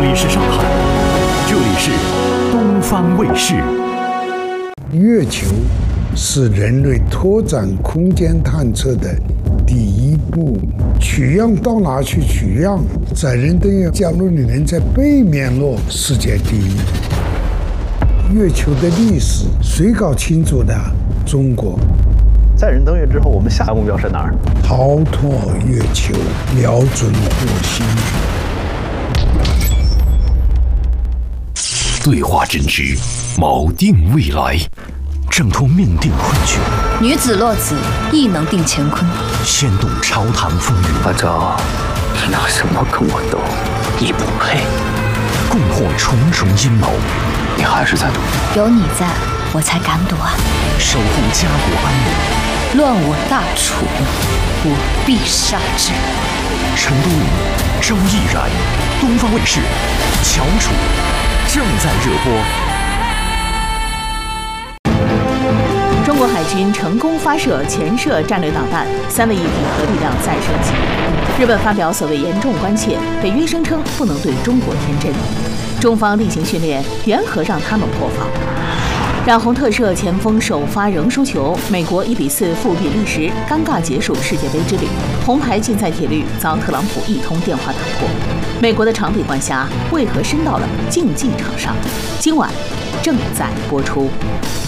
里是上海，这里是东方卫视。 月球是人类拓展空间探测的第一步。取样到哪去取样？在人登月降落里面，在背面落，世界第一。月球的历史谁搞清楚的？中国。 在人登月之后，我们下一个目标是哪儿？ 逃脱月球，瞄准火星。 对话真知，锚定未来，挣脱命定困局。 女子落子，亦能定乾坤。 掀动朝堂风云。 阿昭，你拿什么跟我斗？你不配。 共破重重阴谋。 你还是在赌？ 有你在，我才敢赌啊！ 守护家国安宁。 乱我大楚，我必杀之。 陈都灵、周毅然，东方卫视《翘楚》正在热播。 中国海军成功发射潜射战略导弹，3位一体核力量再升级。日本发表所谓严重关切，北约声称不能对中国天真。中方例行训练，缘何让他们破防？染红特赦前锋首发仍输球，美国1-4负比利时，尴尬结束世界杯之旅。红牌禁赛铁律遭特朗普一通电话打破。美国的长臂管辖为何伸到了竞技场上？今晚正在播出。